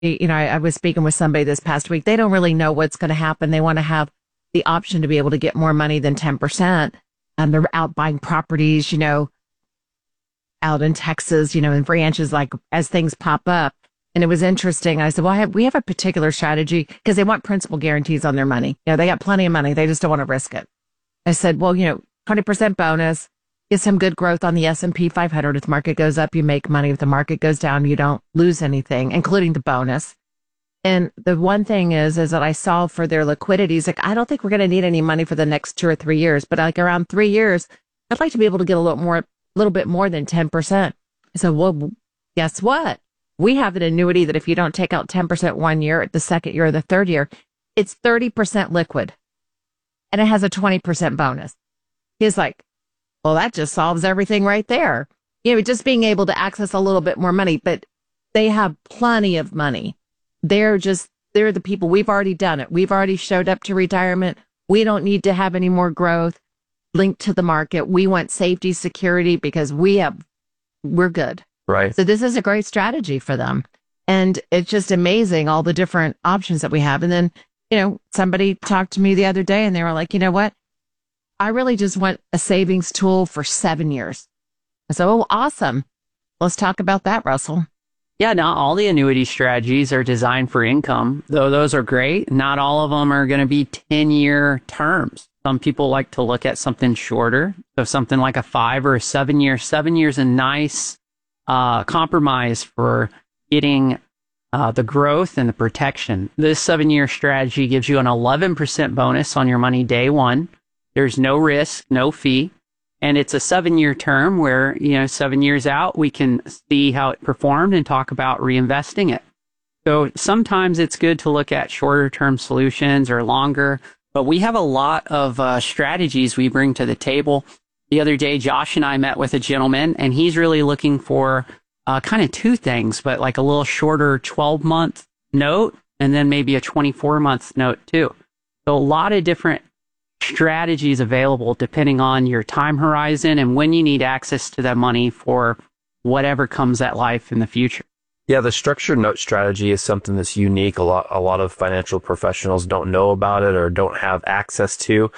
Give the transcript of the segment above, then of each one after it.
I was speaking with somebody this past week. They don't really know what's going to happen. They want to have the option to be able to get more money than 10%. And they're out buying properties, out in Texas, in ranches, like as things pop up. And it was interesting. I said, well, we have a particular strategy because they want principal guarantees on their money. They got plenty of money. They just don't want to risk it. I said, well, 20% bonus, get some good growth on the S&P 500. If the market goes up, you make money. If the market goes down, you don't lose anything, including the bonus. And the one thing is that I saw for their liquidity, is like, I don't think we're going to need any money for the next 2 or 3 years, but like around 3 years, I'd like to be able to get a little bit more than 10%. I said, well, guess what? We have an annuity that if you don't take out 10% 1 year, the second year or the third year, it's 30% liquid and it has a 20% bonus. He's like, well, that just solves everything right there. Just being able to access a little bit more money, but they have plenty of money. They're the people. We've already done it. We've already showed up to retirement. We don't need to have any more growth linked to the market. We want safety, security, because we're good. Right. So this is a great strategy for them. And it's just amazing, all the different options that we have. And then, somebody talked to me the other day and they were like, you know what? I really just want a savings tool for 7 years. I said, oh, awesome. Let's talk about that, Russell. Yeah, not all the annuity strategies are designed for income, though those are great. Not all of them are going to be 10-year terms. Some people like to look at something shorter. So something like a 5 or a 7 year. 7 years a nice compromise for getting the growth and the protection. This 7-year strategy gives you an 11% bonus on your money day one. There's no risk, no fee. And it's a 7-year term where, 7 years out, we can see how it performed and talk about reinvesting it. So sometimes it's good to look at shorter term solutions or longer, but we have a lot of strategies we bring to the table. The other day, Josh and I met with a gentleman, and he's really looking for kind of two things, but like a little shorter 12-month note and then maybe a 24-month note too. So a lot of different strategies available depending on your time horizon and when you need access to that money for whatever comes at life in the future. Yeah, the structured note strategy is something that's unique. A lot of financial professionals don't know about it or don't have access to.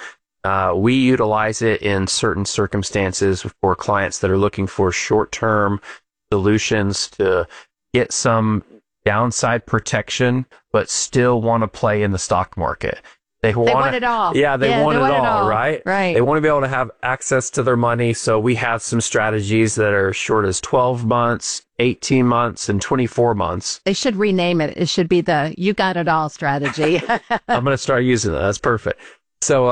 We utilize it in certain circumstances for clients that are looking for short-term solutions to get some downside protection, but still want to play in the stock market. They want it all. Yeah, they want it all, right? Right. They want to be able to have access to their money. So we have some strategies that are short as 12 months, 18 months, and 24 months. They should rename it. It should be the You Got It All strategy. I'm going to start using that. That's perfect. So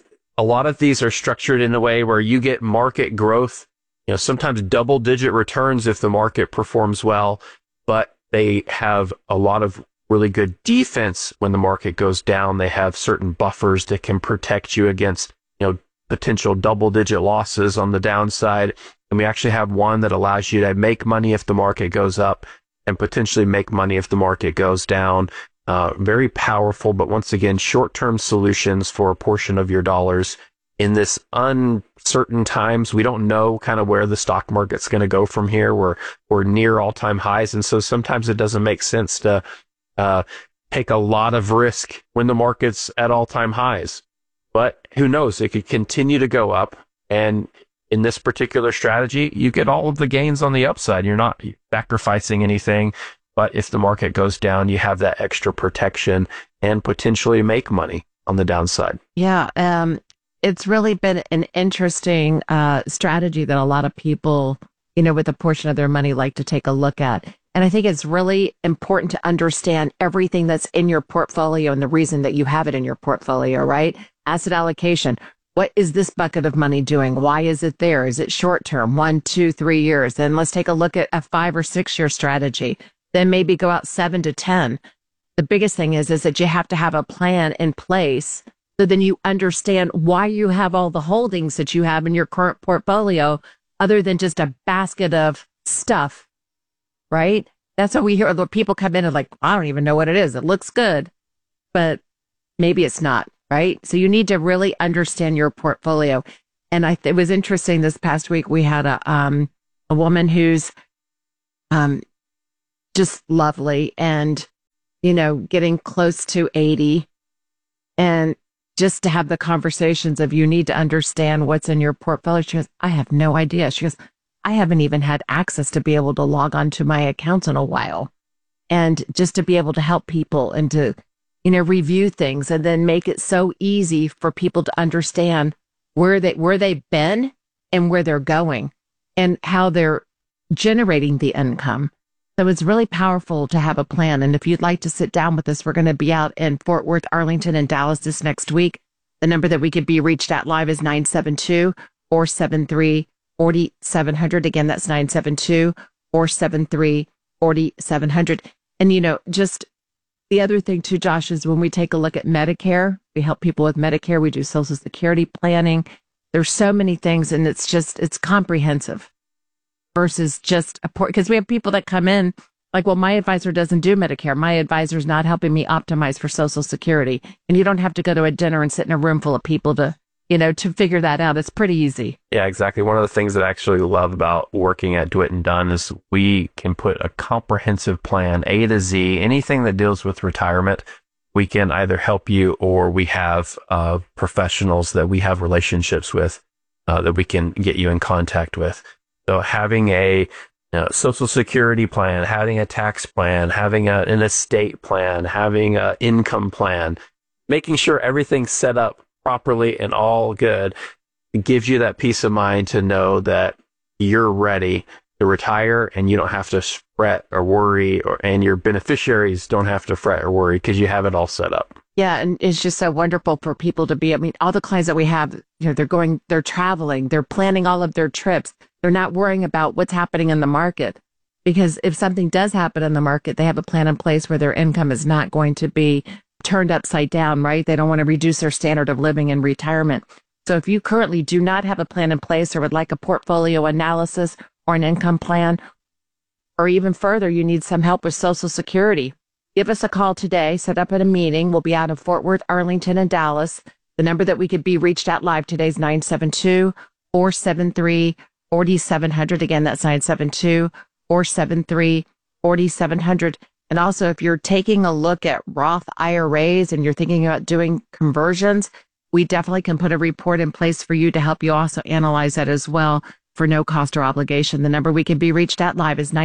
a lot of these are structured in a way where you get market growth, sometimes double-digit returns if the market performs well, but they have a lot of really good defense when the market goes down. They have certain buffers that can protect you against, potential double-digit losses on the downside. And we actually have one that allows you to make money if the market goes up and potentially make money if the market goes down. Very powerful, but once again, short-term solutions for a portion of your dollars in this uncertain times. We don't know kind of where the stock market's going to go from here. We're near all-time highs. And so sometimes it doesn't make sense to take a lot of risk when the market's at all-time highs. But who knows? It could continue to go up. And in this particular strategy, you get all of the gains on the upside. You're not sacrificing anything. But if the market goes down, you have that extra protection and potentially make money on the downside. Yeah. It's really been an interesting strategy that a lot of people, with a portion of their money like to take a look at. And I think it's really important to understand everything that's in your portfolio and the reason that you have it in your portfolio, right? Asset allocation. What is this bucket of money doing? Why is it there? Is it short term, 1, 2, 3 years? Then let's take a look at a 5 or 6 year strategy. Then maybe go out 7 to 10. The biggest thing is that you have to have a plan in place so then you understand why you have all the holdings that you have in your current portfolio other than just a basket of stuff, right? That's what we hear. People come in and like, I don't even know what it is. It looks good, but maybe it's not, right? So you need to really understand your portfolio. And it was interesting this past week, we had a woman who's just lovely, and getting close to 80, and just to have the conversations of you need to understand what's in your portfolio. She goes, I have no idea. She goes, I haven't even had access to be able to log on to my accounts in a while. And just to be able to help people and to, review things and then make it so easy for people to understand where they've been and where they're going and how they're generating the income. So it's really powerful to have a plan. And if you'd like to sit down with us, we're going to be out in Fort Worth, Arlington, and Dallas this next week. The number that we could be reached at live is 972-473-4700. Again, that's 972-473-4700. And, just the other thing too, Josh, is when we take a look at Medicare, we help people with Medicare. We do Social Security planning. There's so many things, and it's comprehensive versus just because we have people that come in like, well, my advisor doesn't do Medicare. My advisor's not helping me optimize for Social Security. And you don't have to go to a dinner and sit in a room full of people to figure that out. It's pretty easy. Yeah, exactly. One of the things that I actually love about working at DeWitt and Dunn is we can put a comprehensive plan, A to Z, anything that deals with retirement. We can either help you, or we have professionals that we have relationships with that we can get you in contact with. So having a Social Security plan, having a tax plan, having an estate plan, having an income plan, making sure everything's set up properly and all good, it gives you that peace of mind to know that you're ready to retire and you don't have to fret or worry, and your beneficiaries don't have to fret or worry because you have it all set up. Yeah, and it's just so wonderful for people to be, all the clients that we have, they're traveling, they're planning all of their trips. They're not worrying about what's happening in the market, because if something does happen in the market, they have a plan in place where their income is not going to be turned upside down, right? They don't want to reduce their standard of living in retirement. So if you currently do not have a plan in place or would like a portfolio analysis or an income plan, or even further, you need some help with Social Security, give us a call today, set up at a meeting. We'll be out in Fort Worth, Arlington, and Dallas. The number that we could be reached at live today is 972-473-4700. Again, that's 972-473-4700. And also, if you're taking a look at Roth IRAs and you're thinking about doing conversions, we definitely can put a report in place for you to help you also analyze that as well for no cost or obligation. The number we can be reached at live is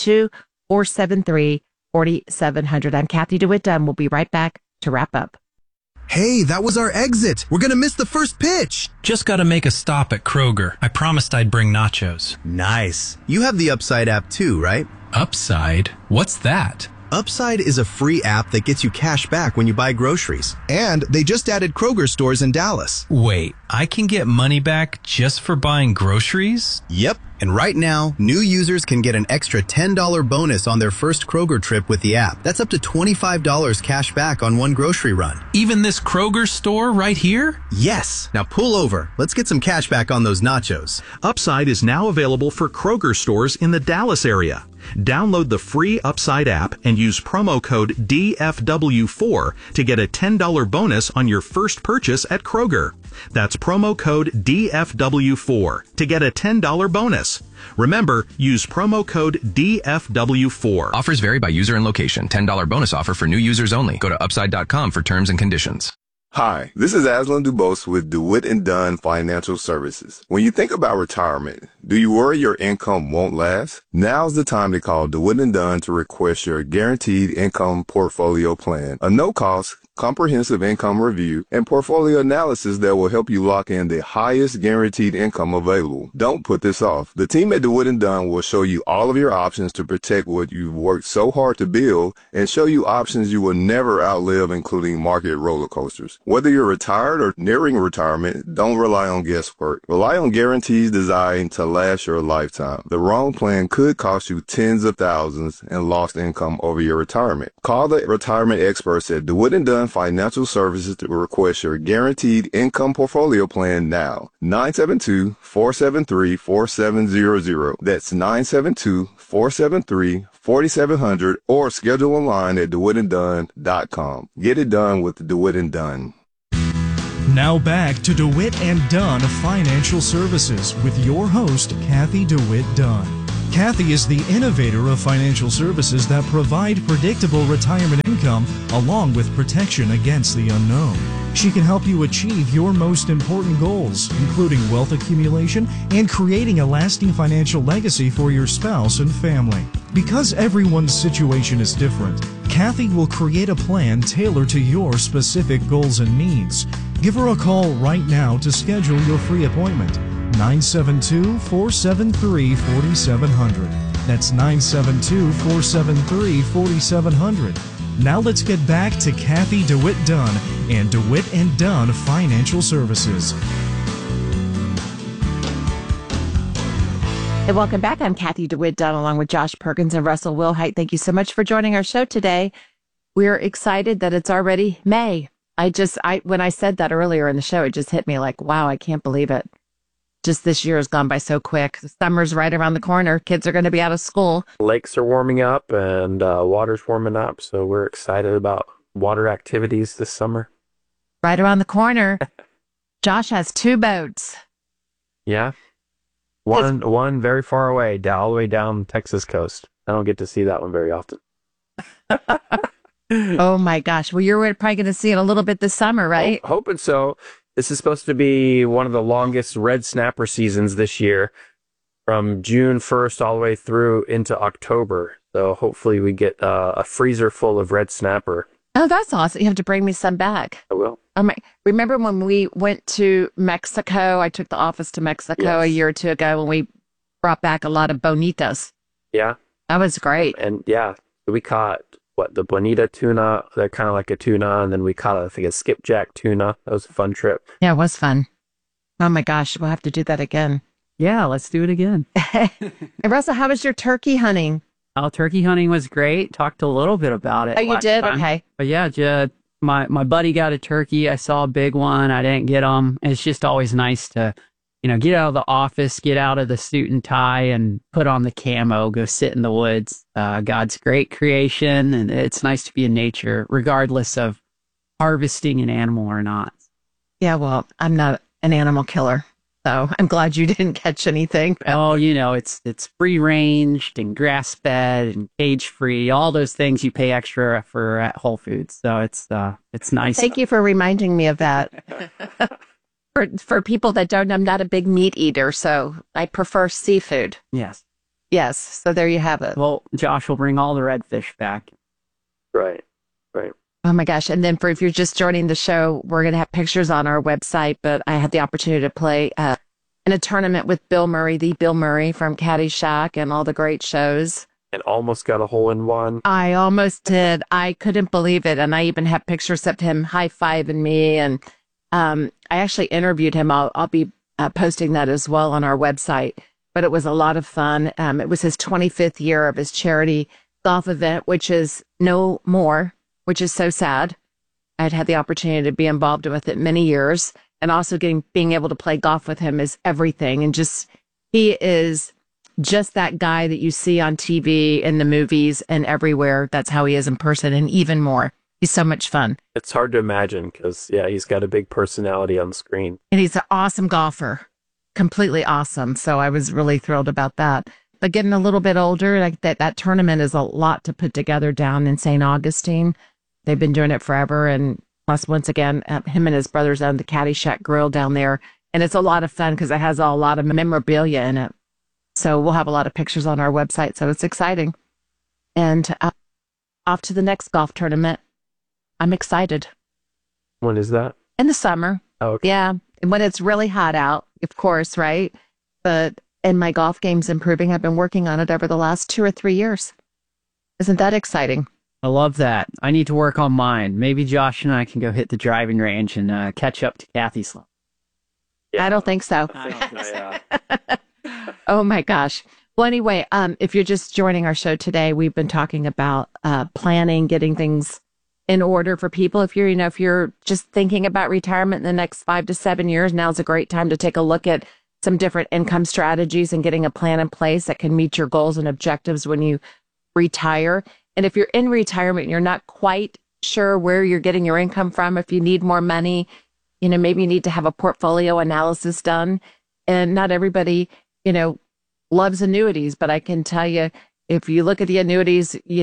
972-473-4700. I'm Kathy DeWitt Dunn. We'll be right back to wrap up. Hey, that was our exit. We're going to miss the first pitch. Just got to make a stop at Kroger. I promised I'd bring nachos. Nice. You have the Upside app too, right? Upside? What's that? Upside is a free app that gets you cash back when you buy groceries. And they just added Kroger stores in Dallas. Wait, I can get money back just for buying groceries? Yep. And right now, new users can get an extra $10 bonus on their first Kroger trip with the app. That's up to $25 cash back on one grocery run. Even this Kroger store right here? Yes. Now pull over. Let's get some cash back on those nachos. Upside is now available for Kroger stores in the Dallas area. Download the free Upside app and use promo code DFW4 to get a $10 bonus on your first purchase at Kroger. That's promo code DFW4 to get a $10 bonus. Remember, use promo code DFW4. Offers vary by user and location. $10 bonus offer for new users only. Go to upside.com for terms and conditions. Hi, this is Aslan Dubose with DeWitt and Dunn Financial Services. When you think about retirement, do you worry your income won't last? Now's the time to call DeWitt and Dunn to request your guaranteed income portfolio plan, a no-cost, comprehensive income review, and portfolio analysis that will help you lock in the highest guaranteed income available. Don't put this off. The team at DeWitt and Dunn will show you all of your options to protect what you've worked so hard to build and show you options you will never outlive, including market roller coasters. Whether you're retired or nearing retirement, don't rely on guesswork. Rely on guarantees designed to last your lifetime. The wrong plan could cost you tens of thousands and lost income over your retirement. Call the retirement experts at DeWitt and Dunn Financial Services to request your guaranteed income portfolio plan now. 972-473-4700. That's 972-473-4700, or schedule online at DeWittandDunn.com. Get it done with DeWitt and Dunn. Now back to DeWitt and Dunn Financial Services with your host, Kathy DeWitt Dunn. Kathy is the innovator of financial services that provide predictable retirement income income, along with protection against the unknown. She can help you achieve your most important goals, including wealth accumulation and creating a lasting financial legacy for your spouse and family. Because everyone's situation is different, Kathy will create a plan tailored to your specific goals and needs. Give her a call right now to schedule your free appointment. 972-473-4700. That's 972-473-4700. Now let's get back to Kathy DeWitt Dunn and DeWitt and Dunn Financial Services. Hey, welcome back. I'm Kathy DeWitt Dunn along with Josh Perkins and Russell Wilhite. Thank you so much for joining our show today. We're excited that it's already May. When I said that earlier in the show, it just hit me like, wow, I can't believe it. Just this year has gone by so quick. The summer's right around the corner. Kids are going to be out of school. Lakes are warming up and water's warming up. So we're excited about water activities this summer. Right around the corner. Josh has 2 boats. Yeah. One very far away, all the way down Texas coast. I don't get to see that one very often. Oh my gosh. Well, you're probably going to see it a little bit this summer, right? Hoping so. This is supposed to be one of the longest red snapper seasons this year, from June 1st all the way through into October. So hopefully we get a freezer full of red snapper. Oh, that's awesome. You have to bring me some back. I will. Remember when we went to Mexico? I took the office to Mexico a year or 2 ago when we brought back a lot of bonitas. Yeah. That was great. And yeah, we caught the bonita tuna. They're kind of like a tuna. And then we caught, I think, a skipjack tuna. That was a fun trip. Yeah, it was fun. Oh my gosh, we'll have to do that again. Yeah, let's do it again. And Russell, how was your turkey hunting? Oh, turkey hunting was great. Talked a little bit about it. Oh, you did? Time. Okay. But yeah, my buddy got a turkey. I saw a big one. I didn't get them. It's just always nice to, get out of the office, get out of the suit and tie and put on the camo, go sit in the woods. God's great creation. And it's nice to be in nature, regardless of harvesting an animal or not. Yeah, well, I'm not an animal killer. So I'm glad you didn't catch anything. Oh, it's free ranged and grass fed and cage free. All those things you pay extra for at Whole Foods. So it's nice. Thank you for reminding me of that. For people that don't know, I'm not a big meat eater, so I prefer seafood. Yes. Yes. So there you have it. Well, Josh will bring all the redfish back. Right. Oh my gosh. And then if you're just joining the show, we're going to have pictures on our website, but I had the opportunity to play in a tournament with Bill Murray from Caddyshack and all the great shows. And almost got a hole in one. I almost did. I couldn't believe it. And I even have pictures of him high-fiving me. And I actually interviewed him. I'll be posting that as well on our website. But it was a lot of fun. It was his 25th year of his charity golf event, which is no more, which is so sad. I'd had the opportunity to be involved with it many years, and also being able to play golf with him is everything. And he is just that guy that you see on TV, in the movies, and everywhere. That's how he is in person, and even more. He's so much fun. It's hard to imagine because, he's got a big personality on the screen. And he's an awesome golfer. Completely awesome. So I was really thrilled about that. But getting a little bit older, like that tournament is a lot to put together down in St. Augustine. They've been doing it forever. And plus, once again, him and his brothers own the Caddyshack Grill down there. And it's a lot of fun because it has a lot of memorabilia in it. So we'll have a lot of pictures on our website. So it's exciting. And off to the next golf tournament. I'm excited. When is that? In the summer. Oh, okay. Yeah. And when it's really hot out, of course, right? And my golf game's improving. I've been working on it over the last 2 or 3 years. Isn't that exciting? I love that. I need to work on mine. Maybe Josh and I can go hit the driving range and catch up to Kathy's level. Yeah. I don't think so. Oh my gosh. Well, anyway, if you're just joining our show today, we've been talking about planning, getting things in order for people. If you're just thinking about retirement in the next 5 to 7 years, now's a great time to take a look at some different income strategies and getting a plan in place that can meet your goals and objectives when you retire. And if you're in retirement and you're not quite sure where you're getting your income from, if you need more money, maybe you need to have a portfolio analysis done. And not everybody, loves annuities, but I can tell you, if you look at the annuities,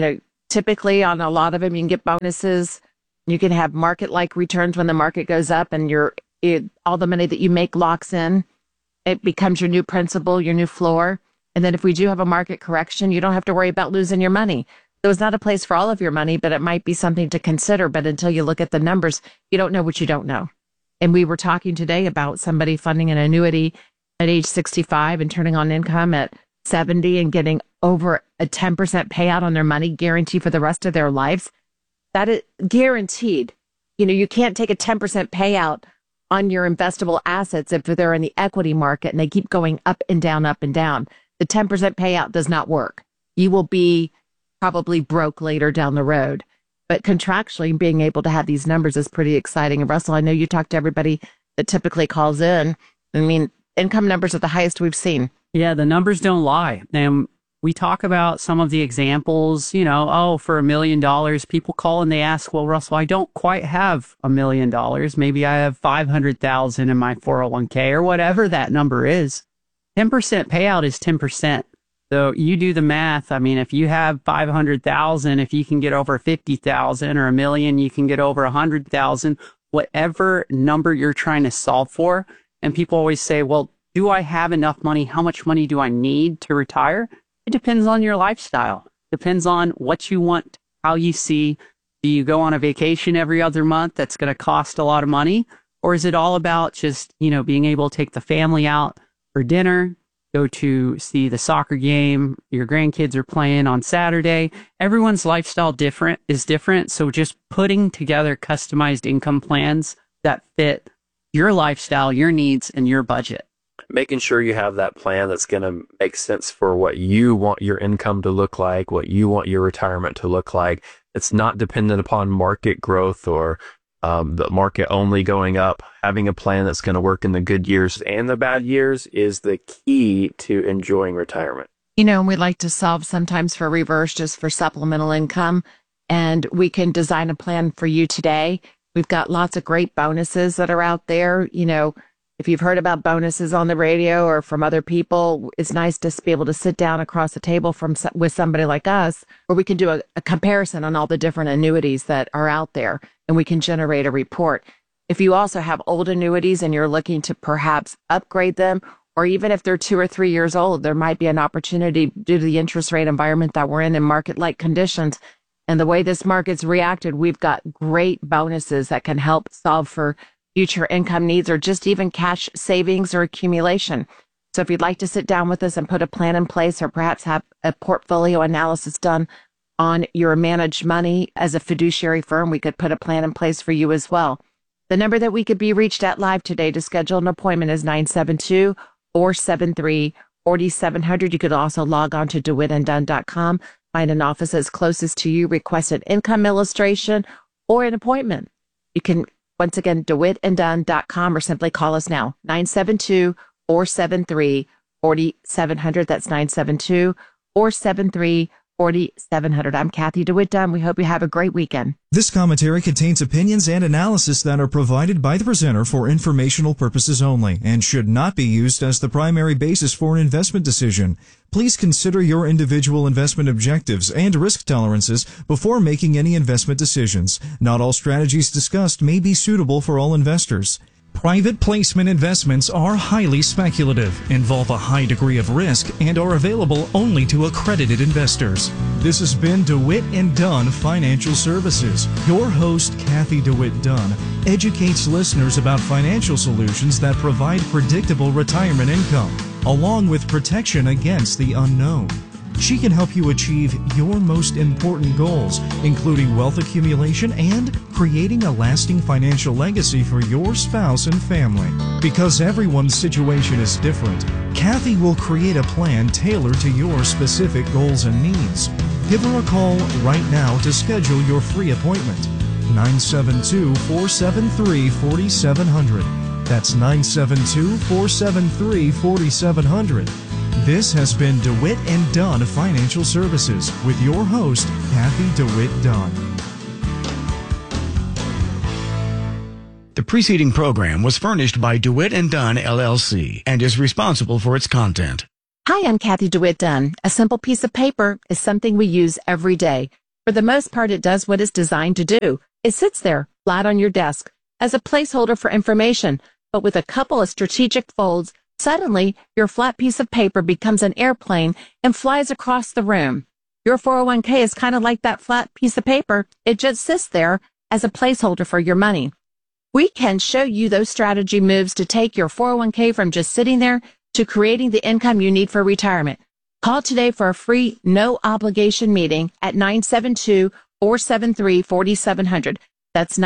typically on a lot of them, you can get bonuses. You can have market-like returns when the market goes up and all the money that you make locks in. It becomes your new principal, your new floor. And then if we do have a market correction, you don't have to worry about losing your money. So it's not a place for all of your money, but it might be something to consider. But until you look at the numbers, you don't know what you don't know. And we were talking today about somebody funding an annuity at age 65 and turning on income at 70 and getting over a 10% payout on their money, guaranteed for the rest of their lives. That is guaranteed. You can't take a 10% payout on your investable assets if they're in the equity market and they keep going up and down, up and down. The 10% payout does not work. You will be probably broke later down the road. But contractually, being able to have these numbers is pretty exciting. And Russell, I know you talk to everybody that typically calls in. I mean, income numbers are the highest we've seen. Yeah, the numbers don't lie. And we talk about some of the examples, for $1 million, people call and they ask, well, Russell, I don't quite have $1 million. Maybe I have 500,000 in my 401k or whatever that number is. 10% payout is 10%. So you do the math. I mean, if you have 500,000, if you can get over 50,000 or $1 million, you can get over 100,000, whatever number you're trying to solve for. And people always say, well, do I have enough money? How much money do I need to retire? It depends on your lifestyle. Depends on what you want, how you see. Do you go on a vacation every other month that's going to cost a lot of money? Or is it all about just, being able to take the family out for dinner, go to see the soccer game your grandkids are playing on Saturday? Everyone's lifestyle is different. So just putting together customized income plans that fit your lifestyle, your needs, and your budget. Making sure you have that plan that's going to make sense for what you want your income to look like, what you want your retirement to look like. It's not dependent upon market growth or the market only going up. Having a plan that's going to work in the good years and the bad years is the key to enjoying retirement. And we like to solve sometimes for reverse, just for supplemental income. And we can design a plan for you today. We've got lots of great bonuses that are out there. If you've heard about bonuses on the radio or from other people, it's nice to be able to sit down across the table with somebody like us, where we can do a comparison on all the different annuities that are out there, and we can generate a report. If you also have old annuities and you're looking to perhaps upgrade them, or even if they're 2 or 3 years old, there might be an opportunity due to the interest rate environment that we're in market-like conditions. And the way this market's reacted, we've got great bonuses that can help solve for future income needs or just even cash savings or accumulation. So if you'd like to sit down with us and put a plan in place, or perhaps have a portfolio analysis done on your managed money as a fiduciary firm, we could put a plan in place for you as well. The number that we could be reached at live today to schedule an appointment is 972-473-4700. You could also log on to DeWittandDunn.com, find an office that's closest to you, request an income illustration or an appointment. You can, once again, DeWittandDunn.com, or simply call us now, 972-473-4700. That's 972-473-4700. I'm Kathy DeWitt Dunn. We hope you have a great weekend. This commentary contains opinions and analysis that are provided by the presenter for informational purposes only and should not be used as the primary basis for an investment decision. Please consider your individual investment objectives and risk tolerances before making any investment decisions. Not all strategies discussed may be suitable for all investors. Private placement investments are highly speculative, involve a high degree of risk, and are available only to accredited investors. This has been DeWitt and Dunn Financial Services. Your host, Kathy DeWitt Dunn, educates listeners about financial solutions that provide predictable retirement income, along with protection against the unknown. She can help you achieve your most important goals, including wealth accumulation and creating a lasting financial legacy for your spouse and family. Because everyone's situation is different, Kathy will create a plan tailored to your specific goals and needs. Give her a call right now to schedule your free appointment. 972-473-4700. That's 972-473-4700. This has been DeWitt and Dunn Financial Services with your host, Kathy DeWitt Dunn. The preceding program was furnished by DeWitt and Dunn, LLC, and is responsible for its content. Hi, I'm Kathy DeWitt Dunn. A simple piece of paper is something we use every day. For the most part, it does what it's designed to do. It sits there, flat on your desk, as a placeholder for information, but with a couple of strategic folds, suddenly your flat piece of paper becomes an airplane and flies across the room. Your 401k is kind of like that flat piece of paper. It just sits there as a placeholder for your money. We can show you those strategy moves to take your 401k from just sitting there to creating the income you need for retirement. Call today for a free, no obligation meeting at 972-473-4700. That's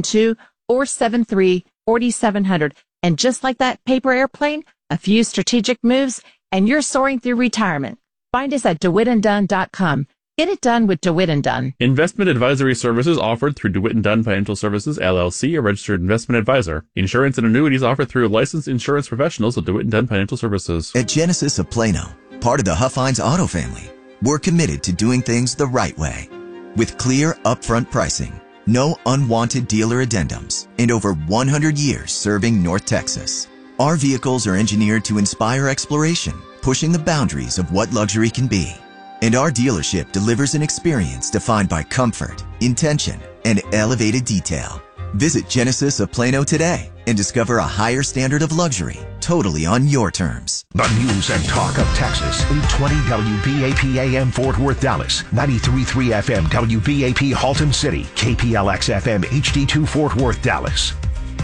972-473-4700. And just like that paper airplane, a few strategic moves, and you're soaring through retirement. Find us at DeWitt&Dunn.com. Get it done with DeWitt & Dunn. Investment advisory services offered through DeWitt & Dunn Financial Services, LLC, a registered investment advisor. Insurance and annuities offered through licensed insurance professionals of DeWitt & Dunn Financial Services. At Genesis of Plano, part of the Huffines Auto family, we're committed to doing things the right way. With clear, upfront pricing, no unwanted dealer addendums, and over 100 years serving North Texas. Our vehicles are engineered to inspire exploration, pushing the boundaries of what luxury can be. And our dealership delivers an experience defined by comfort, intention, and elevated detail. Visit Genesis of Plano today and discover a higher standard of luxury, totally on your terms. The news and talk of Texas, 820 WBAP AM Fort Worth, Dallas, 93.3 FM WBAP Halton City, KPLX FM HD2 Fort Worth, Dallas.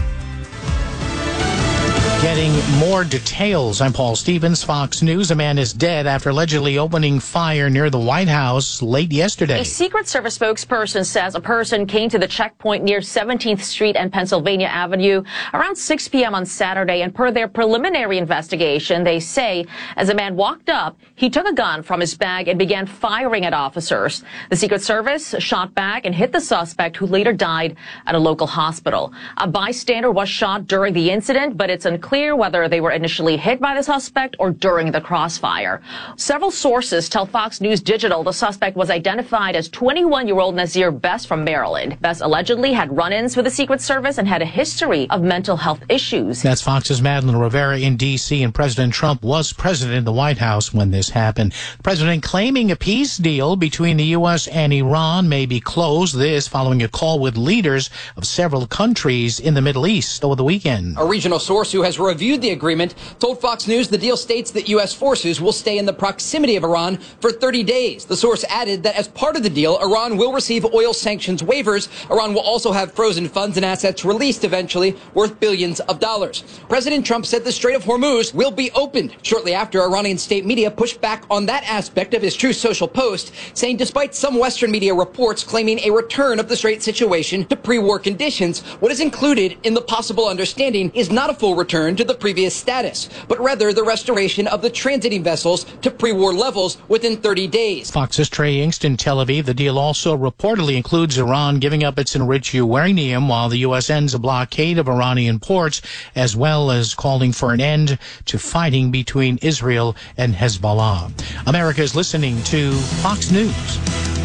Getting more details. I'm Paul Stevens, Fox News. A man is dead after allegedly opening fire near the White House late yesterday. A Secret Service spokesperson says a person came to the checkpoint near 17th Street and Pennsylvania Avenue around 6 p.m. on Saturday, and per their preliminary investigation, they say as a man walked up, he took a gun from his bag and began firing at officers. The Secret Service shot back and hit the suspect, who later died at a local hospital. A bystander was shot during the incident, but it's unclear whether they were initially hit by the suspect or during the crossfire. Several sources tell Fox News Digital the suspect was identified as 21-year-old Nazir Best from Maryland. Best allegedly had run-ins with the Secret Service and had a history of mental health issues. That's Fox's Madeline Rivera in D.C., and President Trump was president in the White House when this happened. The president claiming a peace deal between the U.S. and Iran may be closed. This following a call with leaders of several countries in the Middle East over the weekend. A regional source who has reviewed the agreement told Fox News the deal states that U.S. forces will stay in the proximity of Iran for 30 days. The source added that as part of the deal, Iran will receive oil sanctions waivers. Iran will also have frozen funds and assets released eventually worth billions of dollars. President Trump said the Strait of Hormuz will be opened. Shortly after, Iranian state media pushed back on that aspect of his Truth Social post, saying despite some Western media reports claiming a return of the Strait situation to pre-war conditions, what is included in the possible understanding is not a full return to the previous status, but rather the restoration of the transiting vessels to pre-war levels within 30 days. Fox's Trey Yingst in Tel Aviv. The deal also reportedly includes Iran giving up its enriched uranium while the U.S. ends a blockade of Iranian ports, as well as calling for an end to fighting between Israel and Hezbollah. America is listening to Fox News.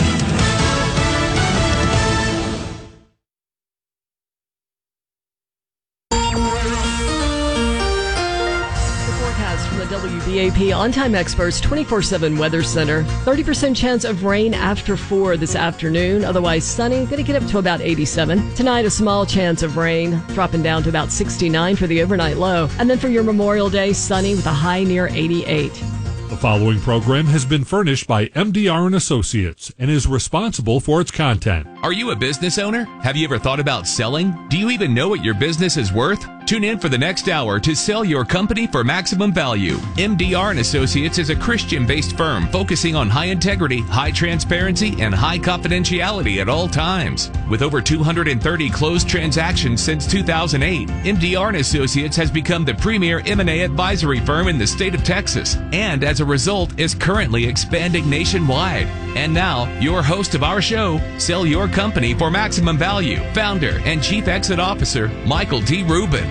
WBAP On-Time Experts 24/7 Weather Center. 30% chance of rain after 4 this afternoon. Otherwise sunny. Going to get up to about 87. Tonight, a small chance of rain, dropping down to about 69 for the overnight low. And then for your Memorial Day, sunny with a high near 88. The following program has been furnished by MDR & Associates and is responsible for its content. Are you a business owner? Have you ever thought about selling? Do you even know what your business is worth? Tune in for the next hour to sell your company for maximum value. MDR & Associates is a Christian-based firm focusing on high integrity, high transparency, and high confidentiality at all times. With over 230 closed transactions since 2008, MDR & Associates has become the premier M&A advisory firm in the state of Texas, and as a result is currently expanding nationwide. And now, your host of our show, Sell Your Company for Maximum Value, founder and chief exit officer, Michael D. Rubin.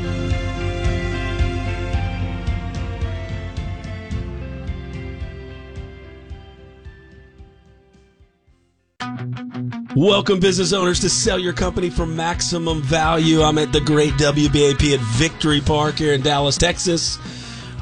Welcome, business owners, to Sell Your Company for Maximum Value. I'm at the great WBAP at Victory Park here in Dallas, Texas,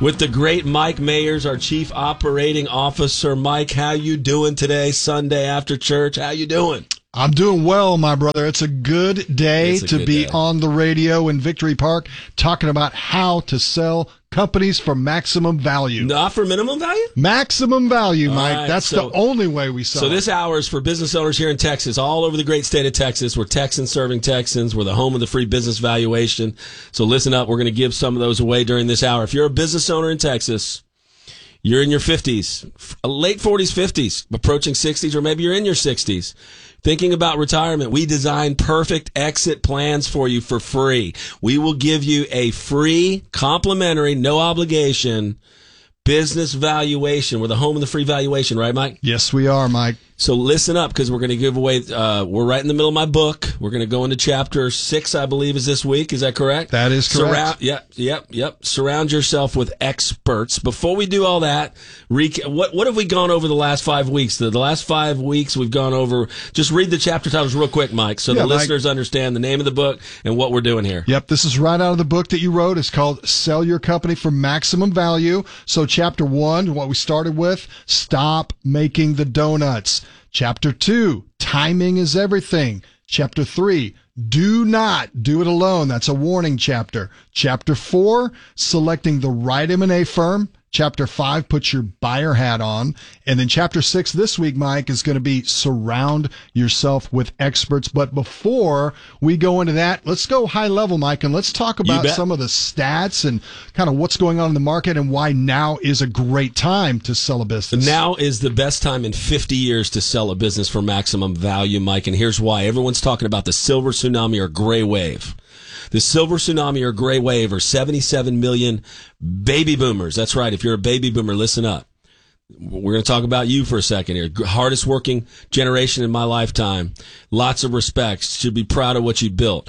with the great Mike Mayers, our Chief Operating Officer. Mike, how you doing today, Sunday after church? How you doing? I'm doing well, my brother. It's a good day to be on the radio in Victory Park talking about how to sell companies for maximum value. Not for minimum value? Maximum value, Mike. Right, that's the only way we sell. So this hour is for business owners here in Texas, all over the great state of Texas. We're Texans serving Texans. We're the home of the free business valuation. So listen up. We're going to give some of those away during this hour. If you're a business owner in Texas, you're in your 50s, late 40s, 50s, approaching 60s, or maybe you're in your 60s. Thinking about retirement, we design perfect exit plans for you for free. We will give you a free, complimentary, no obligation business valuation. We're the home of the free valuation, right, Mike? Yes, we are, Mike. So listen up, because we're going to give away, we're right in the middle of my book. We're going to go into chapter 6, I believe, is this week. Is that correct? That is correct. Yep. Surround yourself with experts. Before we do all that, what have we gone over the last 5 weeks? The last 5 weeks we've gone over, just read the chapter titles real quick, Mike, so the listeners understand the name of the book and what we're doing here. Yep, this is right out of the book that you wrote. It's called Sell Your Company for Maximum Value. So chapter 1, what we started with, stop making the donuts. Chapter 2, timing is everything. Chapter 3, do not do it alone. That's a warning chapter. Chapter 4, selecting the right M&A firm. Chapter 5, put your buyer hat on. And then chapter 6 this week, Mike, is going to be surround yourself with experts. But before we go into that, let's go high level, Mike, and let's talk about some of the stats and kind of what's going on in the market and why now is a great time to sell a business. Now is the best time in 50 years to sell a business for maximum value, Mike. And here's why. Everyone's talking about the silver tsunami or gray wave. The silver tsunami or gray wave are 77 million baby boomers. That's right. If you're a baby boomer, listen up. We're going to talk about you for a second here. Hardest working generation in my lifetime. Lots of respect. Should be proud of what you built.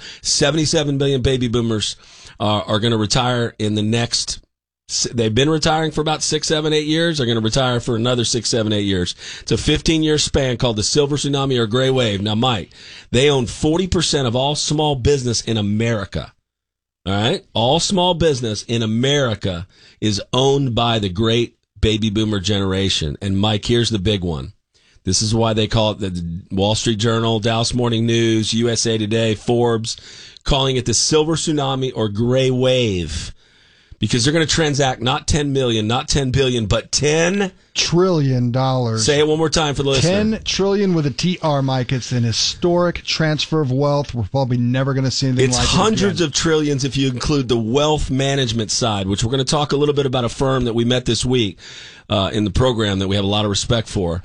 77 million baby boomers are going to retire in the next. They've been retiring for about 6, 7, 8 years. They're going to retire for another 6, 7, 8 years. It's a 15-year span called the silver tsunami or gray wave. Now, Mike, they own 40% of all small business in America. All right? All small business in America is owned by the great baby boomer generation. And, Mike, here's the big one. This is why they call it the Wall Street Journal, Dallas Morning News, USA Today, Forbes, calling it the silver tsunami or gray wave. Because they're going to transact not 10 million, not 10 billion, but $10 trillion. Say it one more time for the listener. 10 trillion with a TR, Mike. It's an historic transfer of wealth. We're probably never going to see anything like it. It's hundreds of trillions if you include the wealth management side, which we're going to talk a little bit about a firm that we met this week in the program that we have a lot of respect for.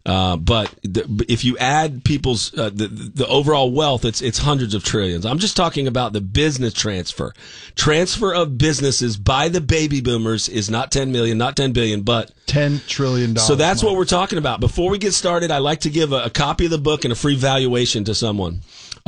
But if you add people's the overall wealth, it's hundreds of trillions. I'm just talking about the business transfer. Transfer of businesses by the baby boomers is not 10 million, not 10 billion, but $10 trillion. So that's what we're talking about. Before we get started, I'd like to give a copy of the book and a free valuation to someone.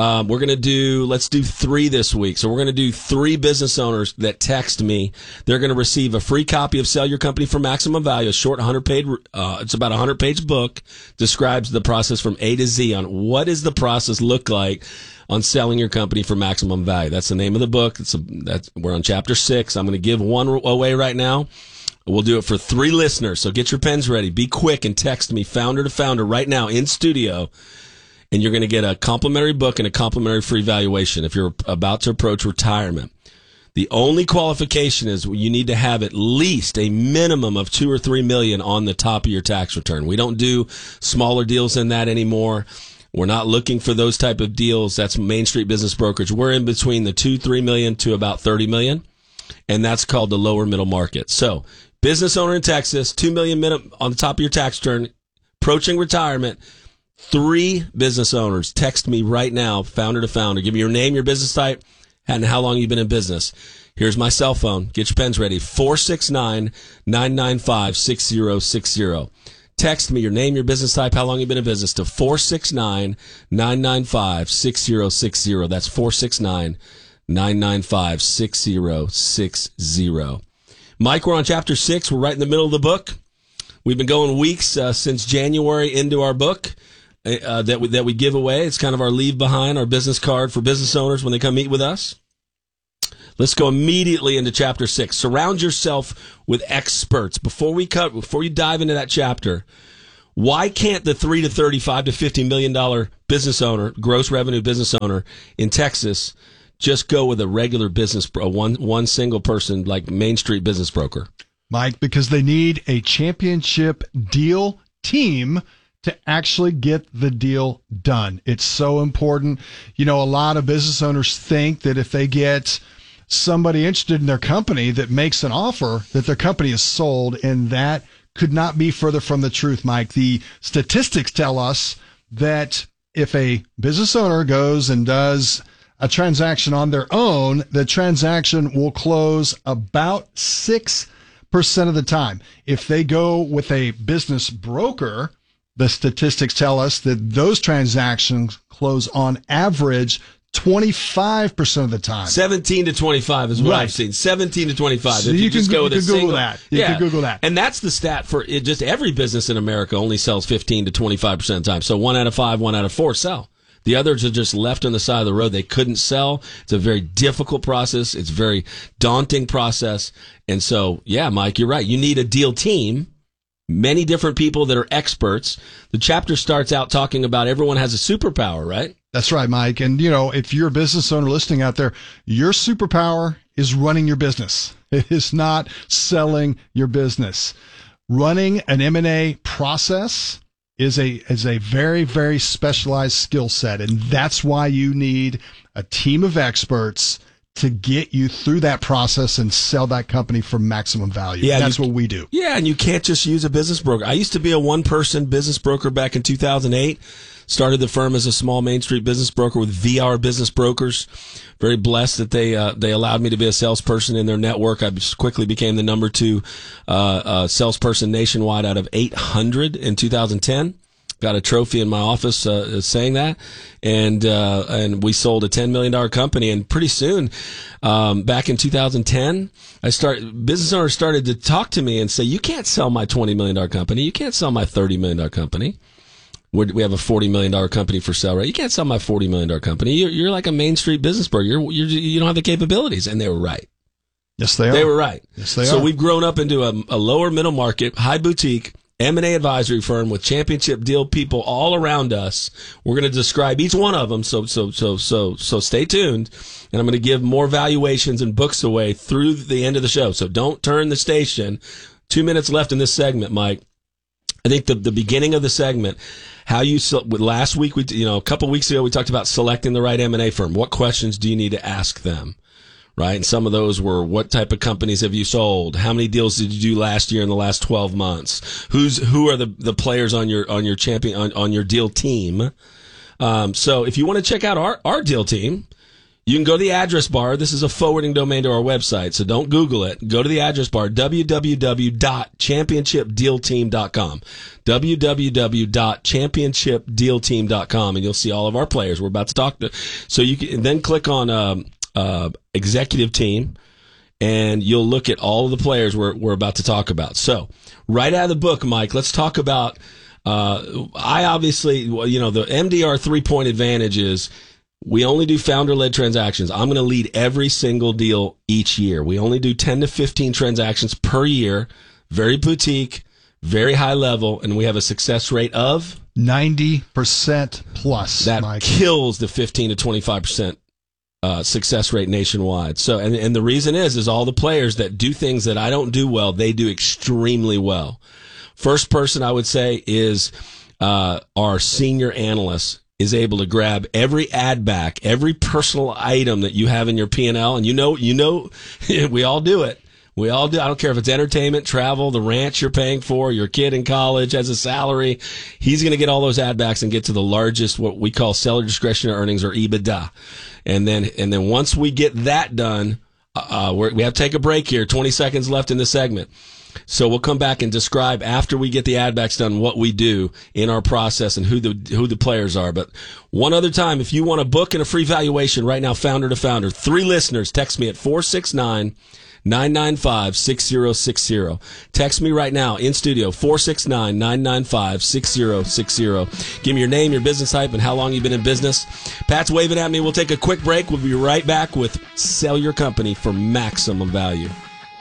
Let's do 3 this week. So we're going to do 3 business owners that text me. They're going to receive a free copy of Sell Your Company for Maximum Value, a short 100-page, it's about a 100-page book, describes the process from A to Z on what does the process look like on selling your company for maximum value. That's the name of the book. We're on chapter 6. I'm going to give one away right now. We'll do it for 3 listeners. So get your pens ready. Be quick and text me founder to founder right now in studio. And you're going to get a complimentary book and a complimentary free valuation if you're about to approach retirement. The only qualification is you need to have at least a minimum of 2 or 3 million on the top of your tax return. We don't do smaller deals than that anymore. We're not looking for those type of deals. That's Main Street Business Brokerage. We're in between the 2-3 million to about 30 million. And that's called the lower middle market. So business owner in Texas, 2 million minimum on the top of your tax return, approaching retirement. 3 business owners, text me right now, founder to founder. Give me your name, your business type, and how long you've been in business. Here's my cell phone. Get your pens ready. 469-995-6060. Text me your name, your business type, how long you've been in business to 469-995-6060. That's 469-995-6060. Mike, we're on chapter 6. We're right in the middle of the book. We've been going weeks since January into our book. That we give away. It's kind of our leave behind, our business card for business owners when they come meet with us. Let's go immediately into chapter 6. Surround yourself with experts. Before you dive into that chapter, why can't the $3 to $35 to $50 million business owner, gross revenue business owner in Texas, just go with a regular business, one single person like Main Street business broker? Mike, because they need a championship deal team to actually get the deal done. It's so important. A lot of business owners think that if they get somebody interested in their company that makes an offer, that their company is sold, and that could not be further from the truth, Mike. The statistics tell us that if a business owner goes and does a transaction on their own, the transaction will close about 6% of the time. If they go with a business broker, the statistics tell us that those transactions close on average 25% of the time. 17 to 25 is what I've seen. 17 to 25. So if you just go with a single, Google that. You can Google that. And that's the stat for it. Just every business in America only sells 15 to 25% of the time. So 1 out of 5, 1 out of 4 sell. The others are just left on the side of the road. They couldn't sell. It's a very difficult process. It's a very daunting process. And so, yeah, Mike, you're right. You need a deal team. Many different people that are experts. The chapter starts out talking about everyone has a superpower, right? That's right, Mike. And, if you're a business owner listening out there, your superpower is running your business. It is not selling your business. Running an M&A process is a very, very specialized skill set. And that's why you need a team of experts to get you through that process and sell that company for maximum value. Yeah, that's what we do. Yeah, and you can't just use a business broker. I used to be a one-person business broker back in 2008. Started the firm as a small Main Street business broker with VR Business Brokers. Very blessed that they allowed me to be a salesperson in their network. I just quickly became the number 2 salesperson nationwide out of 800 in 2010. Got a trophy in my office saying that, and we sold a $10 million company. And pretty soon, back in 2010, business owners started to talk to me and say, "You can't sell my $20 million company. You can't sell my $30 million company. We have a $40 million company for sale, right? You can't sell my $40 million company. You're like a Main Street business broker. You don't have the capabilities." And they were right. Yes, they are. They were right. Yes, they are. So we've grown up into a lower middle market, high boutique M&A advisory firm with championship deal people all around us. We're going to describe each one of them. So stay tuned. And I'm going to give more valuations and books away through the end of the show. So don't turn the station. 2 minutes left in this segment, Mike. I think the beginning of the segment, last week, a couple weeks ago, we talked about selecting the right M&A firm. What questions do you need to ask them? Right. And some of those were, what type of companies have you sold? How many deals did you do last year in the last 12 months? Who are the players on your champion, on your deal team? So if you want to check out our deal team, you can go to the address bar. This is a forwarding domain to our website, so don't Google it. Go to the address bar, www.championshipdealteam.com. www.championshipdealteam.com, and you'll see all of our players. We're about to talk to. So you can then click on executive team, and you'll look at all of the players we're about to talk about. So right out of the book, Mike, let's talk about, I obviously, the MDR 3-point advantage is we only do founder-led transactions. I'm going to lead every single deal each year. We only do 10 to 15 transactions per year, very boutique, very high level, and we have a success rate of 90% plus. That Mike kills the 15 to 25% success rate nationwide. So, and the reason is all the players that do things that I don't do well, they do extremely well. First person I would say is our senior analyst is able to grab every ad back, every personal item that you have in your P&L, and you know, we all do it. We all do. I don't care if it's entertainment, travel, the ranch you're paying for, your kid in college has a salary. He's going to get all those ad backs and get to the largest, what we call seller discretionary earnings, or EBITDA. And then once we get that done, we have to take a break here. 20 seconds left in the segment. So we'll come back and describe after we get the ad backs done what we do in our process and who the players are. But one other time, if you want to book in a free valuation right now, founder to founder, 3 listeners, text me at 469-995-6060. Text me right now in studio, 469-995-6060. Give me your name, your business type, and how long you've been in business. Pat's waving at me. We'll take a quick break. We'll be right back with Sell Your Company for Maximum Value.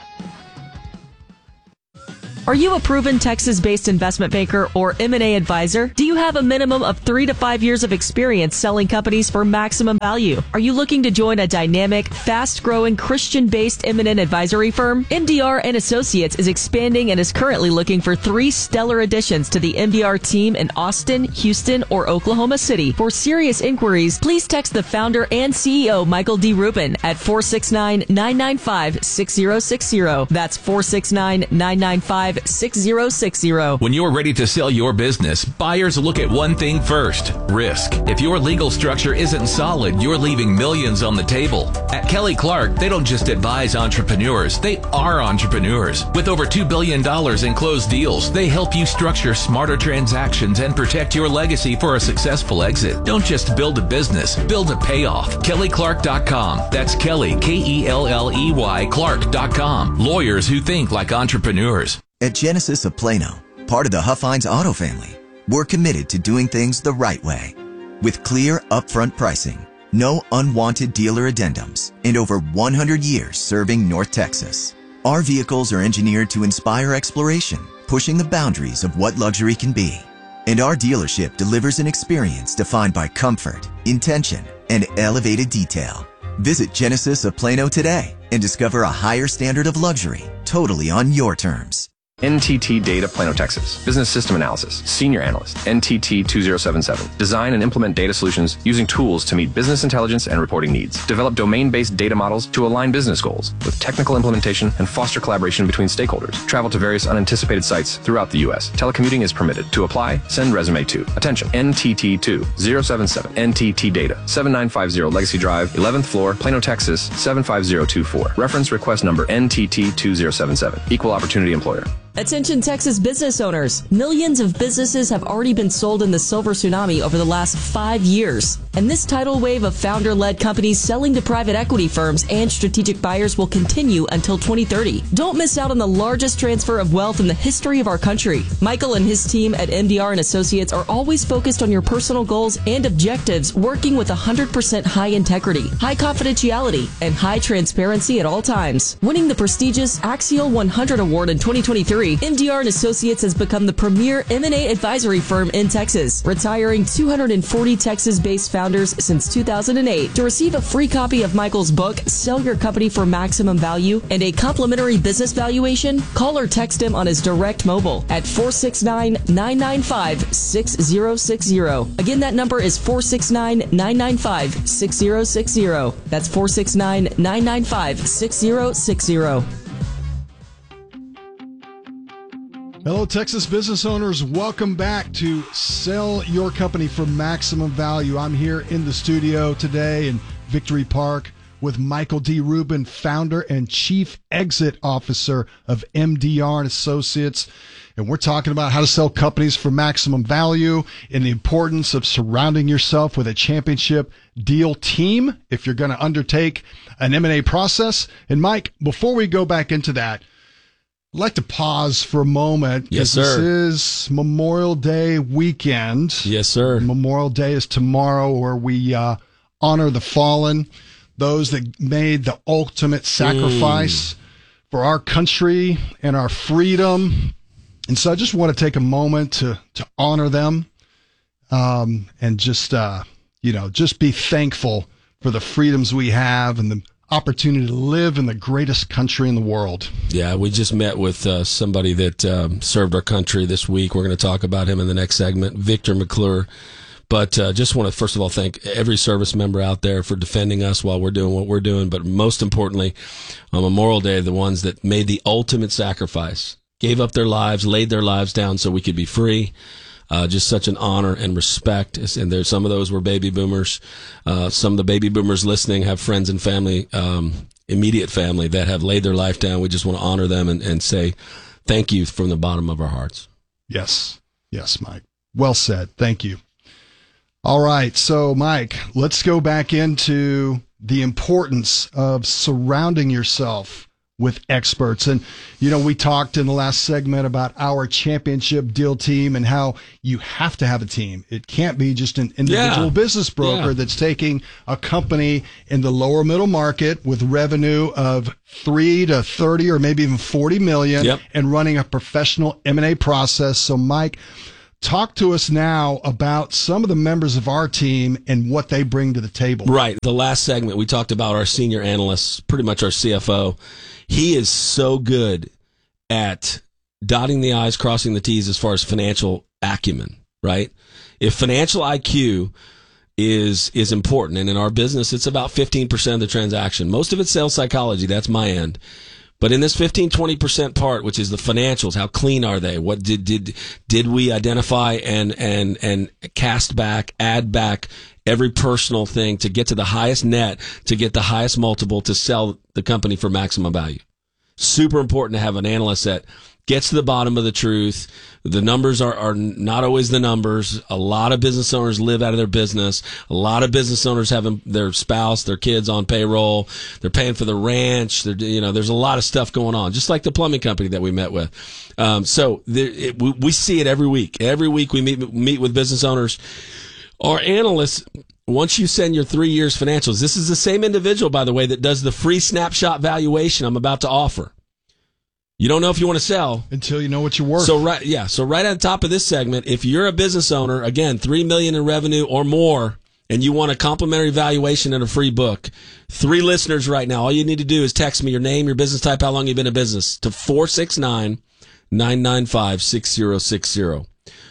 Are you a proven Texas-based investment banker or M&A advisor? Do you have a minimum of 3 to 5 years of experience selling companies for maximum value? Are you looking to join a dynamic, fast-growing, Christian-based M&A advisory firm? MDR & Associates is expanding and is currently looking for 3 stellar additions to the MDR team in Austin, Houston, or Oklahoma City. For serious inquiries, please text the founder and CEO, Michael D. Rubin, at 469-995-6060. That's 469-995-6060. When you're ready to sell your business, buyers look at one thing first: risk. If your legal structure isn't solid, you're leaving millions on the table. At Kelly Clark, they don't just advise entrepreneurs, they are entrepreneurs. With over $2 billion in closed deals, they help you structure smarter transactions and protect your legacy for a successful exit. Don't just build a business, build a payoff. KellyClark.com. That's Kelly, K-E-L-L-E-Y, Clark.com. Lawyers who think like entrepreneurs. At Genesis of Plano, part of the Huff-Hines auto family, we're committed to doing things the right way. With clear, upfront pricing, no unwanted dealer addendums, and over 100 years serving North Texas. Our vehicles are engineered to inspire exploration, pushing the boundaries of what luxury can be. And our dealership delivers an experience defined by comfort, intention, and elevated detail. Visit Genesis of Plano today and discover a higher standard of luxury, totally on your terms. NTT Data, Plano, Texas. Business System Analysis. Senior Analyst. NTT 2077. Design and implement data solutions using tools to meet business intelligence and reporting needs. Develop domain-based data models to align business goals with technical implementation and foster collaboration between stakeholders. Travel to various unanticipated sites throughout the U.S. Telecommuting is permitted. To apply, send resume to. Attention. NTT 2077. NTT Data. 7950 Legacy Drive, 11th floor, Plano, Texas, 75024. Reference request number NTT 2077. Equal Opportunity Employer. Attention Texas business owners. Millions of businesses have already been sold in the silver tsunami over the last 5 years. And this tidal wave of founder-led companies selling to private equity firms and strategic buyers will continue until 2030. Don't miss out on the largest transfer of wealth in the history of our country. Michael and his team at MDR & Associates are always focused on your personal goals and objectives, working with 100% high integrity, high confidentiality, and high transparency at all times. Winning the prestigious Axial 100 Award in 2023, MDR & Associates has become the premier M&A advisory firm in Texas, retiring 240 Texas-based founders since 2008. To receive a free copy of Michael's book, Sell Your Company for Maximum Value, and a complimentary business valuation, call or text him on his direct mobile at 469-995-6060. Again, that number is 469-995-6060. That's 469-995-6060. Hello, Texas business owners. Welcome back to Sell Your Company for Maximum Value. I'm here in the studio today in Victory Park with Michael D. Rubin, founder and chief exit officer of MDR & Associates. And we're talking about how to sell companies for maximum value and the importance of surrounding yourself with a championship deal team if you're going to undertake an M&A process. And Mike, before we go back into that, I'd like to pause for a moment. Yes, sir. This is Memorial Day weekend. Yes, sir. Memorial Day is tomorrow, where we honor the fallen, those that made the ultimate sacrifice for our country and our freedom. And so I just want to take a moment to honor them and just be thankful for the freedoms we have and the opportunity to live in the greatest country in the world. Yeah, we just met with somebody that served our country this week. We're going to talk about him in the next segment, Victor McClure. But just want to, first of all, thank every service member out there for defending us while we're doing what we're doing. But most importantly, on Memorial Day, the ones that made the ultimate sacrifice, gave up their lives, laid their lives down so we could be free. Just such an honor and respect. And there's some of those were baby boomers. Some of the baby boomers listening have friends and family, immediate family that have laid their life down. We just want to honor them and say thank you from the bottom of our hearts. Yes. Yes, Mike. Well said. Thank you. All right. So, Mike, let's go back into the importance of surrounding yourself with experts. And, we talked in the last segment about our championship deal team and how you have to have a team. It can't be just an individual business broker that's taking a company in the lower middle market with revenue of 3 to 30 or maybe even 40 million and running a professional M&A process. So, Mike, talk to us now about some of the members of our team and what they bring to the table. Right. The last segment, we talked about our senior analyst, pretty much our CFO. He is so good at dotting the I's, crossing the T's as far as financial acumen, right? If financial IQ is important, and in our business, it's about 15% of the transaction. Most of it's sales psychology. That's my end. But in this 15-20% part, which is the financials, how clean are they? What did we identify and cast back, add back every personal thing to get to the highest net, to get the highest multiple, to sell the company for maximum value? Super important to have an analyst that gets to the bottom of the truth. The numbers are not always the numbers. A lot of business owners live out of their business. A lot of business owners have their spouse, their kids on payroll. They're paying for the ranch. There's a lot of stuff going on, just like the plumbing company that we met with. We see it every week. Every week we meet with business owners. Our analysts, once you send your 3 years financials, this is the same individual, by the way, that does the free snapshot valuation I'm about to offer. You don't know if you want to sell until you know what you're worth. So right at the top of this segment, if you're a business owner, again, $3 million in revenue or more, and you want a complimentary valuation and a free book, 3 listeners right now, all you need to do is text me your name, your business type, how long you've been in business to 469-995-6060.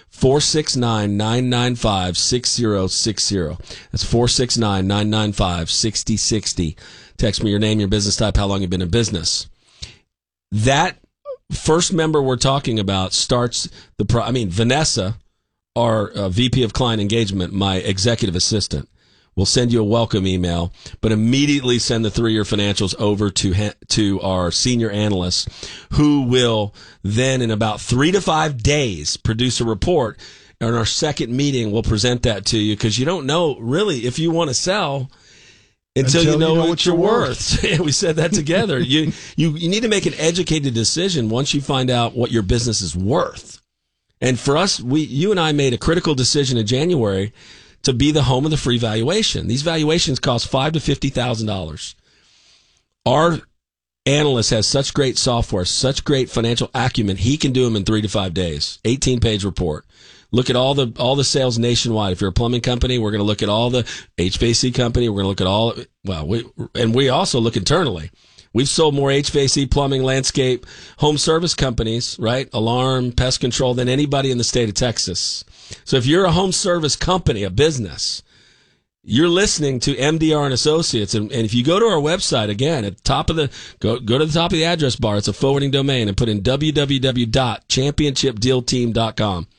469-995-6060. That's 469-995-6060. Text me your name, your business type, how long you've been in business. That first member we're talking about starts Vanessa, our VP of Client Engagement, my executive assistant, will send you a welcome email, but immediately send the 3-year financials over to our senior analyst, who will then in about 3 to 5 days produce a report. And our second meeting, we'll present that to you, because you don't know really if you want to sell until you know what you're worth. We said that together. You need to make an educated decision once you find out what your business is worth. And for us, you and I made a critical decision in January to be the home of the free valuation. These valuations cost $5,000 to $50,000. Our analyst has such great software, such great financial acumen. He can do them in 3 to 5 days. 18-page report. Look at all the sales nationwide. If you're a plumbing company, we're going to look at all the HVAC company. We're going to look at we also look internally. We've sold more HVAC, plumbing, landscape, home service companies, right? Alarm, pest control than anybody in the state of Texas. So if you're a home service company, a business, you're listening to MDR and Associates. And if you go to our website, again, at the top of go to the top of the address bar, it's a forwarding domain, and put in www.championshipdealteam.com.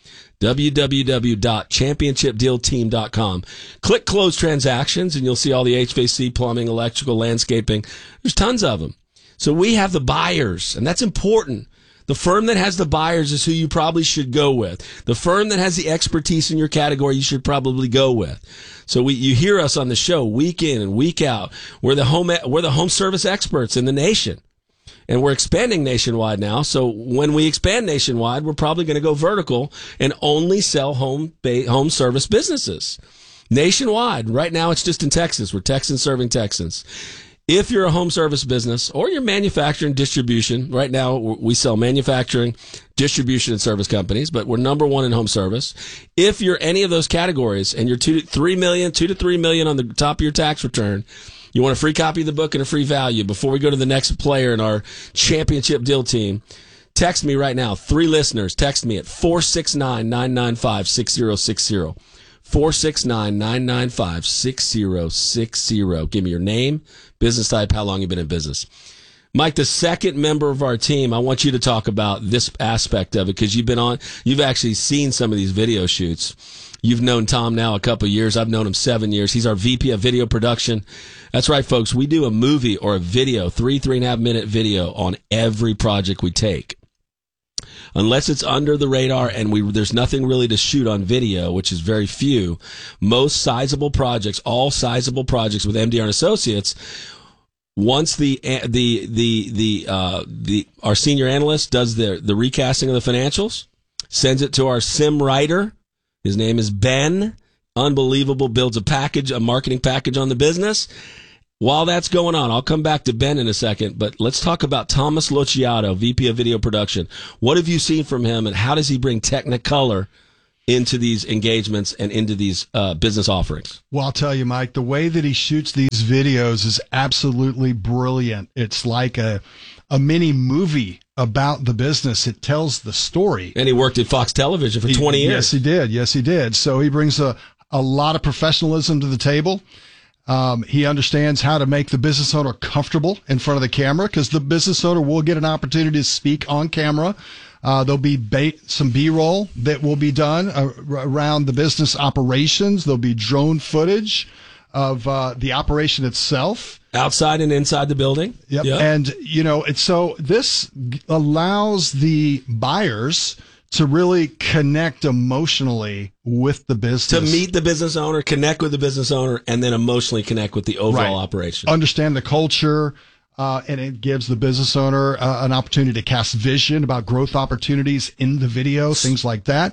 www.championshipdealteam.com. Click close transactions and you'll see all the HVAC, plumbing, electrical, landscaping. There's tons of them. So we have the buyers, and that's important. The firm that has the buyers is who you probably should go with. The firm that has the expertise in your category, you should probably go with. So you hear us on the show week in and week out. We're the home service experts in the nation. And we're expanding nationwide now. So when we expand nationwide, we're probably going to go vertical and only sell home service businesses nationwide. Right now, it's just in Texas. We're Texans serving Texans. If you're a home service business or you're manufacturing distribution, right now we sell manufacturing, distribution, and service companies, but we're number 1 in home service. If you're any of those categories and you're 2 to 3 million on the top of your tax return, you want a free copy of the book and a free value before we go to the next player in our championship deal team. Text me right now. 3 listeners, text me at 469-995-6060. 469-995-6060. Give me your name, business type, how long you've been in business. Mike, the second member of our team, I want you to talk about this aspect of it, because you've actually seen some of these video shoots. You've known Tom now a couple of years. I've known him 7 years. He's our VP of video production. That's right, folks. We do a movie or a video, 3.5 minute video on every project we take. unless it's under the radar and there's nothing really to shoot on video, which is very few. Most sizable projects, all sizable projects with MDR and Associates, once our senior analyst does the recasting of the financials, sends it to our sim writer. His name is Ben. Unbelievable. Builds a marketing package on the business. While that's going on, I'll come back to Ben in a second, but let's talk about Thomas Lociato, VP of Video Production. What have you seen from him, and how does he bring Technicolor into these engagements and into these business offerings? Well, I'll tell you, Mike, the way that he shoots these videos is absolutely brilliant. It's like a mini movie about the business. It tells the story. And he worked at Fox Television for 20 years. Yes, he did. Yes, he did. So he brings a lot of professionalism to the table. He understands how to make the business owner comfortable in front of the camera, because the business owner will get an opportunity to speak on camera. There'll be some B-roll that will be done around the business operations. There'll be drone footage of the operation itself. Outside and inside the building. Yep. And, so this allows the buyers to really connect emotionally with the business. To meet the business owner, connect with the business owner, and then emotionally connect with the overall operation. Understand the culture, and it gives the business owner an opportunity to cast vision about growth opportunities in the video, things like that.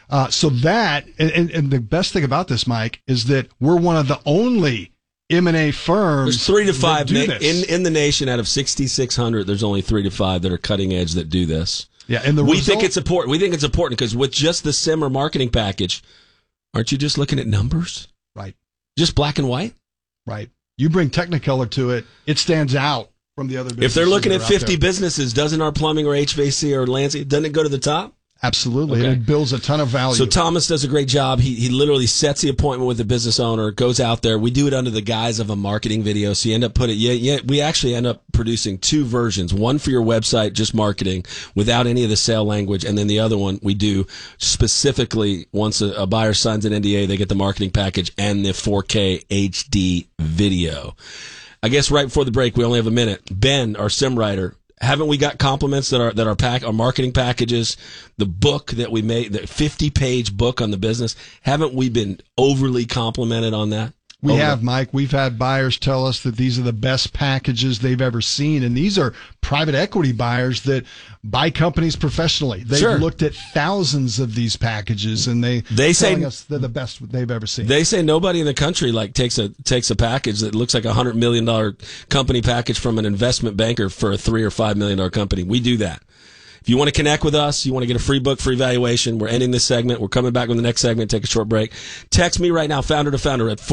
So that, and the best thing about this, Mike, is that we're one of the only M&A firms. There's 3 to 5 do this. in the nation. Out of 6,600, there's only 3 to 5 that are cutting edge that do this. Yeah, and we think it's important. We think it's important because with just the sim or marketing package, aren't you just looking at numbers? Right. Just black and white? Right. You bring Technicolor to it, it stands out from the other businesses. If they're looking at 50 there. businesses, doesn't our plumbing or HVAC or landscape, doesn't it go to the top? Absolutely. Okay. And it builds a ton of value. So Thomas does a great job. He literally sets the appointment with the business owner, goes out there. We do it under the guise of a marketing video. So you end up we actually end up producing 2 versions. One for your website, just marketing without any of the sale language. And then the other one we do specifically once a buyer signs an NDA, they get the marketing package and the 4K HD video. I guess right before the break, we only have a minute. Ben, our sim writer, haven't we got compliments that our marketing packages, the book that we made, the 50-page book on the business, haven't we been overly complimented on that? We have, Mike. We've had buyers tell us that these are the best packages they've ever seen. And these are private equity buyers that buy companies professionally. They've looked at thousands of these packages, and they telling us they're the best they've ever seen. They say nobody in the country takes a package that looks like a $100 million company package from an investment banker for a $3 or $5 million company. We do that. If you want to connect with us, you want to get a free book, free valuation, we're ending this segment. We're coming back with the next segment, take a short break. Text me right now, founder to founder, at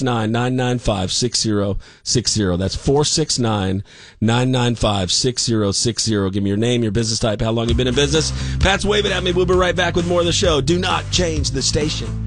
469-995-6060. That's 469-995-6060. Give me your name, your business type, how long you've been in business. Pat's waving at me. We'll be right back with more of the show. Do not change the station.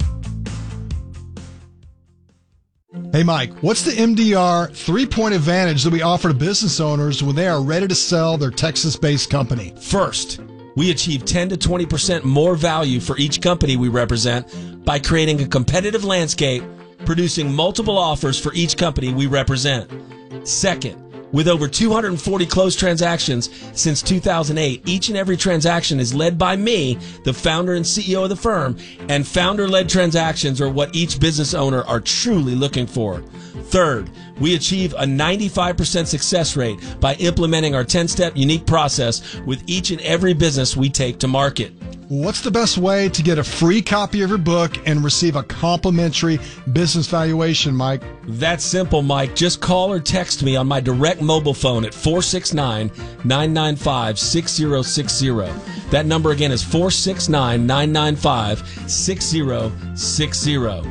Hey, Mike, what's the MDR 3-point advantage that we offer to business owners when they are ready to sell their Texas-based company? First, we achieve 10 to 20% more value for each company we represent by creating a competitive landscape, producing multiple offers for each company we represent. Second, with over 240 closed transactions since 2008, each and every transaction is led by me, the founder and CEO of the firm, and founder-led transactions are what each business owner are truly looking for. Third, we achieve a 95% success rate by implementing our 10-step unique process with each and every business we take to market. What's the best way to get a free copy of your book and receive a complimentary business valuation, Mike? That's simple, Mike. Just call or text me on my direct mobile phone at 469-995-6060. That number again is 469-995-6060.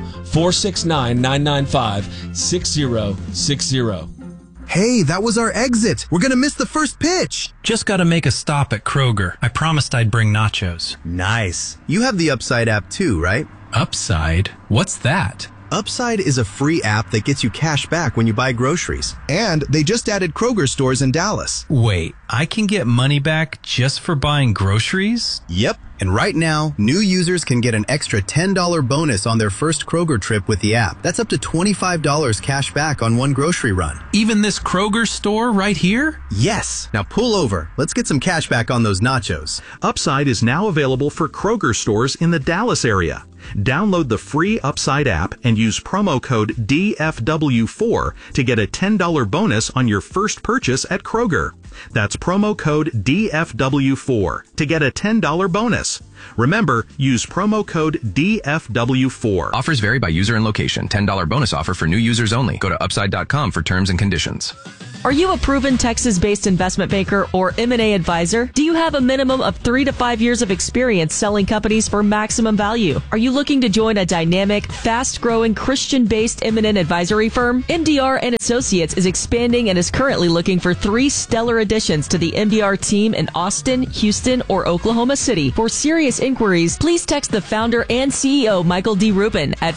469-995-6060. Hey, that was our exit. We're going to miss the first pitch. Just got to make a stop at Kroger. I promised I'd bring nachos. Nice. You have the Upside app too, right? Upside? What's that? Upside is a free app that gets you cash back when you buy groceries. And they just added Kroger stores in Dallas. Wait, I can get money back just for buying groceries? Yep. And right now, new users can get an extra $10 bonus on their first Kroger trip with the app. That's up to $25 cash back on one grocery run. Even this Kroger store right here? Yes. Now pull over. Let's get some cash back on those nachos. Upside is now available for Kroger stores in the Dallas area. Download the free Upside app and use promo code DFW4 to get a $10 bonus on your first purchase at Kroger. That's promo code DFW4 to get a $10 bonus. Remember, use promo code DFW4. Offers vary by user and location. $10 bonus offer for new users only. Go to upside.com for terms and conditions. Are you a proven Texas-based investment banker or M&A advisor? Do you have a minimum of 3 to 5 years of experience selling companies for maximum value? Are you looking to join a dynamic, fast-growing, Christian-based M&A advisory firm? MDR & Associates is expanding and is currently looking for 3 stellar additions to the MDR team in Austin, Houston, or Oklahoma City. For serious inquiries, please text the founder and CEO, Michael D. Rubin, at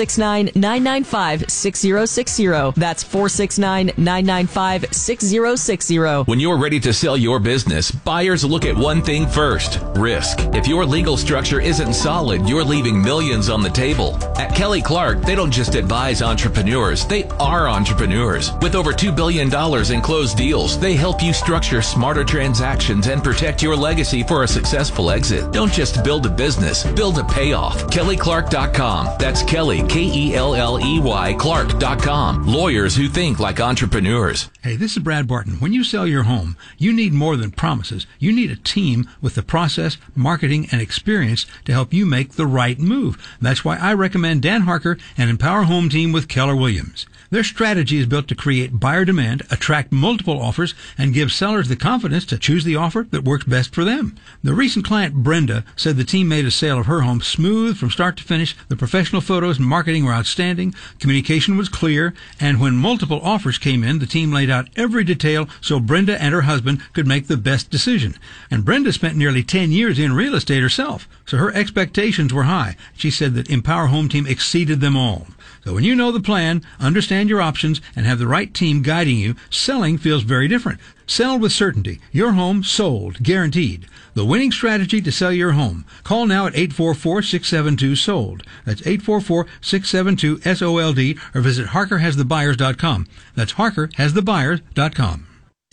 469-995-6060. That's 469-995-6060. When you're ready to sell your business, buyers look at one thing first: risk. If your legal structure isn't solid, you're leaving millions on the table. At Kelly Clark, they don't just advise entrepreneurs, they are entrepreneurs. With over $2 billion in closed deals, they help you structure smarter transactions and protect your legacy for a successful exit. Don't just build a business, build a payoff. KellyClark.com. That's Kelly, K-E-L-L-E-Y, Clark.com. Lawyers who think like entrepreneurs. Hey, this is Brad Barton. When you sell your home, you need more than promises. You need a team with the process, marketing, and experience to help you make the right move. That's why I recommend Dan Harker and Empower Home Team with Keller Williams. Their strategy is built to create buyer demand, attract multiple offers, and give sellers the confidence to choose the offer that works best for them. The recent client, Brenda, said the team made a sale of her home smooth from start to finish. The professional photos and marketing were outstanding, communication was clear, and when multiple offers came in, the team laid out every detail so Brenda and her husband could make the best decision. And Brenda spent nearly 10 years in real estate herself, so her expectations were high. She said that Empower Home Team exceeded them all. So when you know the plan, understand your options, and have the right team guiding you, selling feels very different. Sell with certainty. Your home sold, guaranteed. The winning strategy to sell your home. Call now at 844-672-SOLD. That's 844-672-SOLD, or visit HarkerHasTheBuyers.com. That's HarkerHasTheBuyers.com.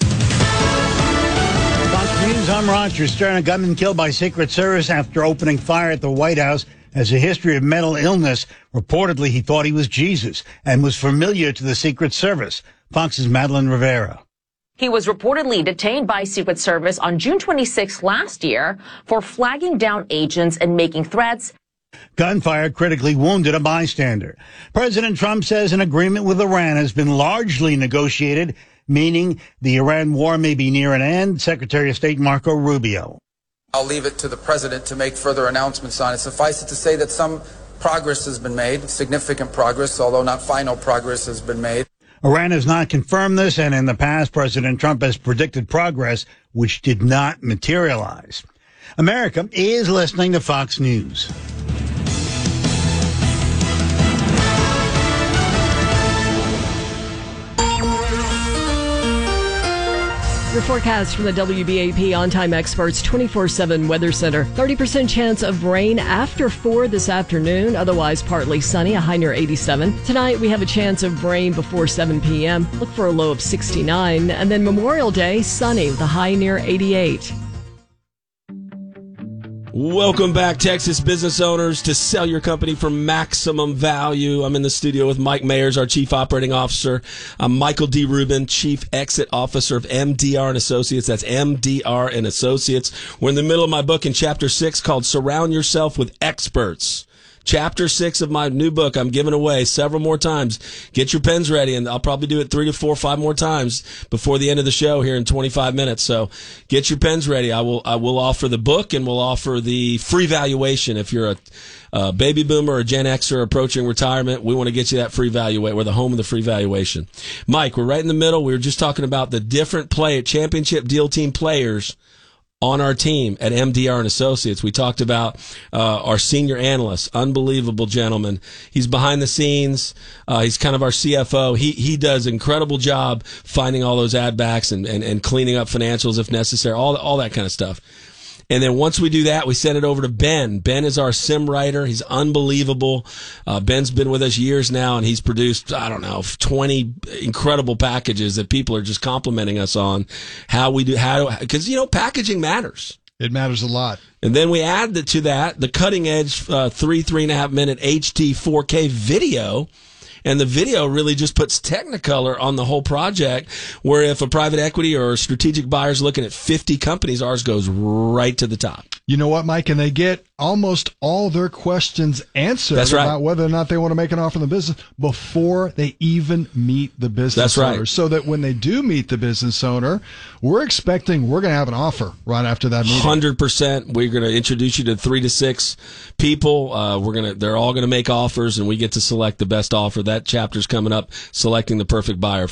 Fox News, I'm Roger Stern. A gunman killed by Secret Service after opening fire at the White House has a history of mental illness. Reportedly, he thought he was Jesus and was familiar to the Secret Service. Fox's Madeline Rivera. He was reportedly detained by Secret Service on June 26 last year for flagging down agents and making threats. Gunfire critically wounded a bystander. President Trump says an agreement with Iran has been largely negotiated, meaning the Iran war may be near an end. Secretary of State Marco Rubio. I'll leave it to the president to make further announcements on it. Suffice it to say that some progress has been made, significant progress, although not final progress has been made. Iran has not confirmed this, and in the past, President Trump has predicted progress, which did not materialize. America is listening to Fox News. Your forecast from the WBAP On-Time Experts 24/7 Weather Center. 30% chance of rain after 4 this afternoon. Otherwise, partly sunny, a high near 87. Tonight, we have a chance of rain before 7 p.m. Look for a low of 69. And then Memorial Day, sunny with a high near 88. Welcome back, Texas business owners, to Sell Your Company for Maximum Value. I'm in the studio with Mike Mayers, our Chief Operating Officer. I'm Michael D. Rubin, Chief Exit Officer of MDR & Associates. That's MDR & Associates. We're in the middle of my book in Chapter 6 called Surround Yourself with Experts. Chapter 6 of my new book I'm giving away several more times. Get your pens ready, and I'll probably do it 3 to 4 or 5 more times before the end of the show here in 25 minutes. So get your pens ready. I will offer the book, and we'll offer the free valuation. If you're a baby boomer or a Gen Xer approaching retirement, we want to get you that free valuation. We're the home of the free valuation. Mike, we're right in the middle. We were just talking about the different championship deal team players on our team at MDR and Associates. We talked about our senior analyst, unbelievable gentleman. He's behind the scenes. He's kind of our CFO. He does an incredible job finding all those ad backs and cleaning up financials if necessary, all that kind of stuff. And then once we do that, we send it over to Ben. Ben is our sim writer. He's unbelievable. Ben's been with us years now, and he's produced, 20 incredible packages that people are just complimenting us on because, packaging matters. It matters a lot. And then we add to that the cutting edge 3.5 minute HD 4K video. And the video really just puts Technicolor on the whole project, where if a private equity or a strategic buyer is looking at 50 companies, ours goes right to the top. You know what, Mike? And they get almost all their questions answered about whether or not they want to make an offer in the business before they even meet the business owner. So that when they do meet the business owner, we're going to have an offer right after that meeting. 100%. We're going to introduce you to 3 to 6 people. They're all going to make offers, and we get to select the best offer. That chapter's coming up, selecting the perfect buyer.